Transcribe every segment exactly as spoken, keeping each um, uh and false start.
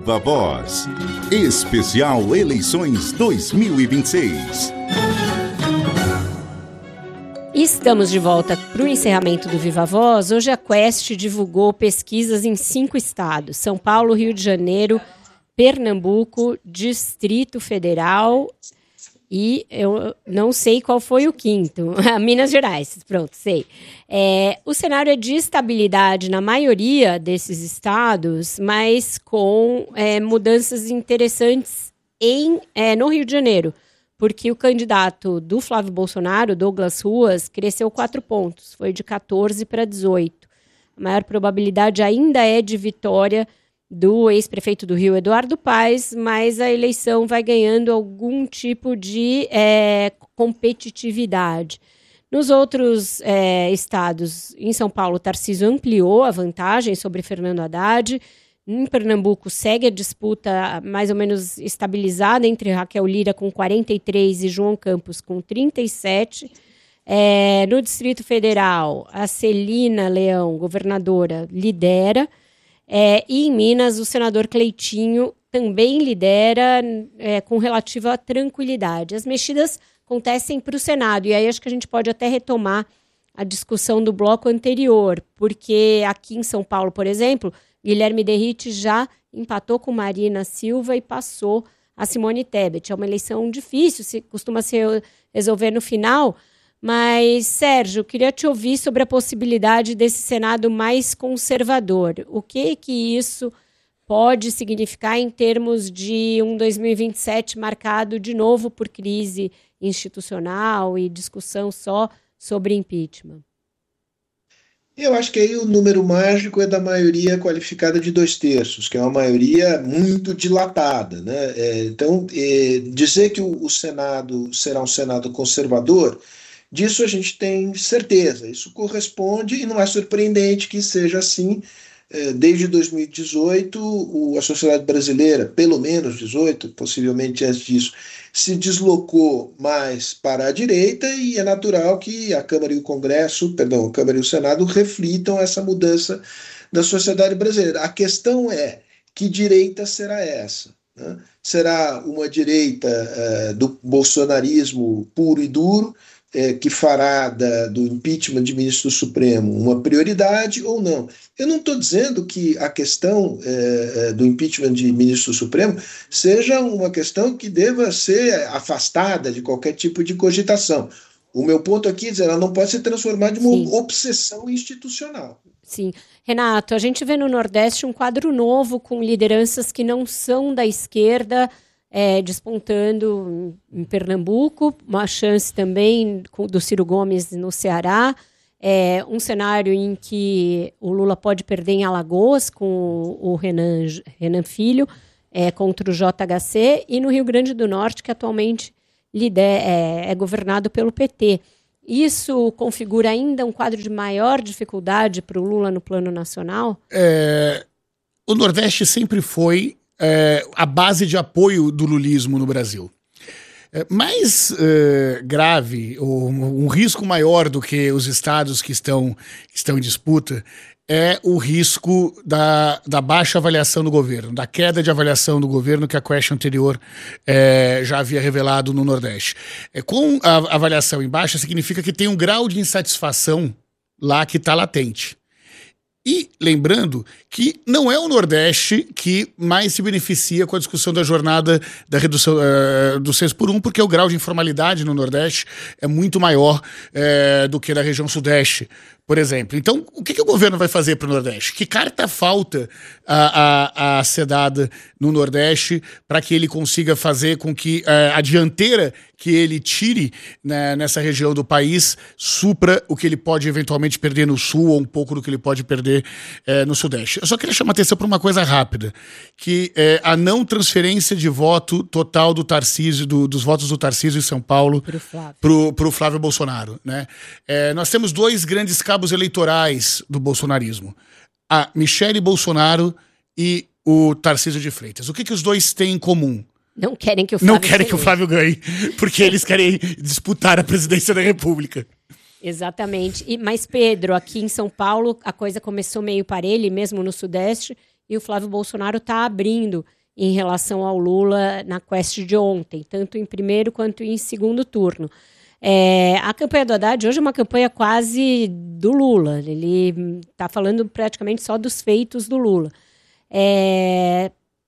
Viva Voz. Especial Eleições dois mil e vinte e seis. Estamos de volta para o encerramento do Viva Voz. Hoje a Quest divulgou pesquisas em cinco estados: São Paulo, Rio de Janeiro, Pernambuco, Distrito Federal e eu não sei qual foi o quinto, Minas Gerais, pronto, sei. É, o cenário é de estabilidade na maioria desses estados, mas com é, mudanças interessantes em, é, no Rio de Janeiro, porque o candidato do Flávio Bolsonaro, Douglas Ruas, cresceu quatro pontos, foi de quatorze para dezoito. A maior probabilidade ainda é de vitória do ex-prefeito do Rio, Eduardo Paes, mas a eleição vai ganhando algum tipo de é, competitividade. Nos outros é, estados, em São Paulo, Tarcísio ampliou a vantagem sobre Fernando Haddad. Em Pernambuco, segue a disputa mais ou menos estabilizada entre Raquel Lira com quarenta e três e João Campos com trinta e sete. É, no Distrito Federal, a Celina Leão, governadora, lidera. É, e em Minas, o senador Cleitinho também lidera é, com relativa tranquilidade. As mexidas acontecem para o Senado, e aí acho que a gente pode até retomar a discussão do bloco anterior, porque aqui em São Paulo, por exemplo, Guilherme Derrite já empatou com Marina Silva e passou a Simone Tebet. É uma eleição difícil, se, costuma se resolver no final. Mas, Sérgio, queria te ouvir sobre a possibilidade desse Senado mais conservador. O que que isso pode significar em termos de um dois mil e vinte e sete marcado de novo por crise institucional e discussão só sobre impeachment? Eu acho que aí o número mágico é da maioria qualificada de dois terços, que é uma maioria muito dilatada, né? É, então, é, dizer que o, o Senado será um Senado conservador, disso a gente tem certeza. Isso corresponde, e não é surpreendente que seja assim. Desde dois mil e dezoito, a sociedade brasileira, pelo menos dezoito, possivelmente antes disso, se deslocou mais para a direita, e é natural que a Câmara e o Congresso, perdão, a Câmara e o Senado reflitam essa mudança da sociedade brasileira. A questão é, que direita será essa? Né? Será uma direita uh, do bolsonarismo puro e duro, que fará da, do impeachment de ministro do Supremo uma prioridade ou não? Eu não estou dizendo que a questão é, do impeachment de ministro do Supremo seja uma questão que deva ser afastada de qualquer tipo de cogitação. O meu ponto aqui é dizer, ela não pode se transformar de uma Sim. obsessão institucional. Sim. Renato, a gente vê no Nordeste um quadro novo com lideranças que não são da esquerda, É, despontando em Pernambuco, uma chance também do Ciro Gomes no Ceará, é, um cenário em que o Lula pode perder em Alagoas com o Renan, Renan Filho, é, contra o J H C, e no Rio Grande do Norte, que atualmente lider, é, é governado pelo P T. Isso configura ainda um quadro de maior dificuldade para o Lula no plano nacional? É, o Nordeste sempre foi É, a base de apoio do lulismo no Brasil. É, mais é, grave, ou um risco maior do que os estados que estão, que estão em disputa, é o risco da, da baixa avaliação do governo, da queda de avaliação do governo que a Quest anterior é, já havia revelado no Nordeste. É, com a avaliação em baixa, significa que tem um grau de insatisfação lá que está latente. E lembrando que não é o Nordeste que mais se beneficia com a discussão da jornada da redução uh, do seis por um, porque o grau de informalidade no Nordeste é muito maior uh, do que na região Sudeste, por exemplo. Então, o que, que o governo vai fazer para o Nordeste? Que carta falta a, a, a ser dada no Nordeste para que ele consiga fazer com que uh, a dianteira que ele tire, né, nessa região do país supra o que ele pode eventualmente perder no Sul, ou um pouco do que ele pode perder uh, no Sudeste. Eu só queria chamar a atenção para uma coisa rápida, que é a não transferência de voto total do Tarcísio, do, dos votos do Tarcísio em São Paulo para o Flávio. Flávio Bolsonaro. Né? É, nós temos dois grandes cabos eleitorais do bolsonarismo. A Michele Bolsonaro e o Tarcísio de Freitas. O que, que os dois têm em comum? Não querem que o Flávio Não querem que o Flávio ganhe, porque eles querem disputar a presidência da República. Exatamente. E, mas, Pedro, aqui em São Paulo, a coisa começou meio parelha, mesmo no Sudeste, e o Flávio Bolsonaro está abrindo em relação ao Lula na quest de ontem, tanto em primeiro quanto em segundo turno. É, a campanha do Haddad hoje é uma campanha quase do Lula, ele está falando praticamente só dos feitos do Lula. É,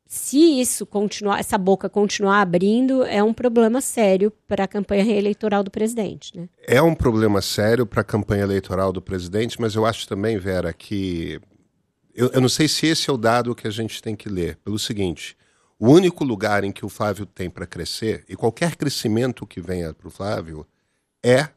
se isso continuar, essa boca continuar abrindo, é um problema sério para a campanha reeleitoral do presidente, né? É um problema sério para a campanha eleitoral do presidente, mas eu acho também, Vera, que eu, eu não sei se esse é o dado que a gente tem que ler, pelo seguinte: o único lugar em que o Flávio tem para crescer, e qualquer crescimento que venha para o Flávio, é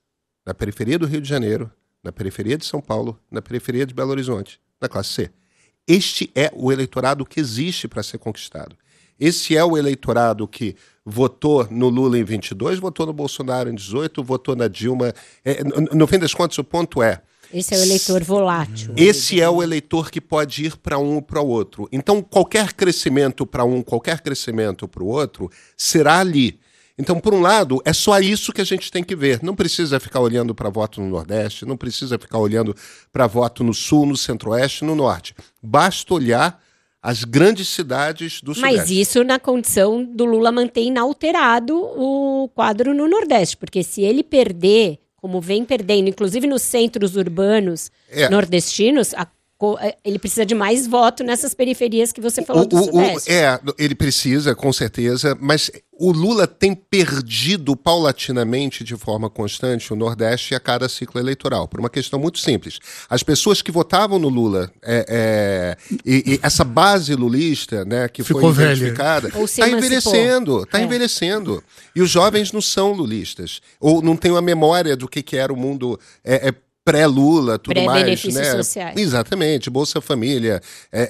na periferia do Rio de Janeiro, na periferia de São Paulo, na periferia de Belo Horizonte, na classe C. Este é o eleitorado que existe para ser conquistado. Esse é o eleitorado que votou no Lula em vinte e dois, votou no Bolsonaro em dezoito, votou na Dilma. É, no, no fim das contas, o ponto é... Esse é o eleitor volátil. Esse é o eleitor que pode ir para um ou para o outro. Então, qualquer crescimento para um, qualquer crescimento para o outro, será ali. Então, por um lado, é só isso que a gente tem que ver. Não precisa ficar olhando para voto no Nordeste, não precisa ficar olhando para voto no Sul, no Centro-Oeste, no Norte. Basta olhar as grandes cidades do Sudeste. Mas isso na condição do Lula manter inalterado o quadro no Nordeste, porque se ele perder, como vem perdendo, inclusive nos centros urbanos é. nordestinos, a ele precisa de mais voto nessas periferias que você falou o, do o, Sudeste. O, é, ele precisa, com certeza, mas o Lula tem perdido paulatinamente, de forma constante, o Nordeste a cada ciclo eleitoral, por uma questão muito simples. As pessoas que votavam no Lula, é, é, e, e essa base lulista, né, que Ficou foi velha. identificada, está envelhecendo, está é. envelhecendo. E os jovens não são lulistas, ou não têm uma memória do que, que era o mundo... É, é, pré-Lula, tudo mais, benefícios né? sociais. Exatamente, Bolsa Família é,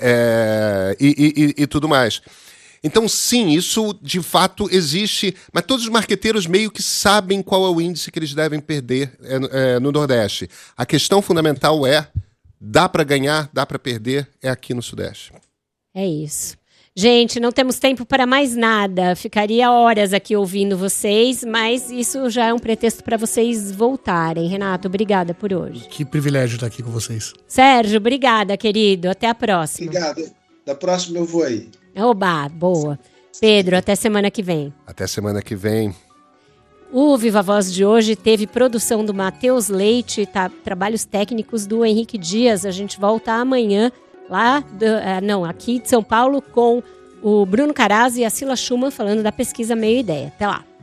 é, e, e, e tudo mais. Então, sim, isso de fato existe, mas todos os marqueteiros meio que sabem qual é o índice que eles devem perder é, é, no Nordeste. A questão fundamental é, dá para ganhar, dá para perder, é aqui no Sudeste. É isso. Gente, não temos tempo para mais nada. Ficaria horas aqui ouvindo vocês, mas isso já é um pretexto para vocês voltarem. Renato, obrigada por hoje. Que privilégio estar aqui com vocês. Sérgio, obrigada, querido. Até a próxima. Obrigado. Da próxima eu vou aí. Oba, boa. Pedro, até semana que vem. Até semana que vem. O Viva Voz de hoje teve produção do Matheus Leite, tá, trabalhos técnicos do Henrique Dias. A gente volta amanhã. Lá, do, uh, não, aqui de São Paulo, com o Bruno Carazzi e a Sila Schumann falando da pesquisa Meio Ideia. Até lá.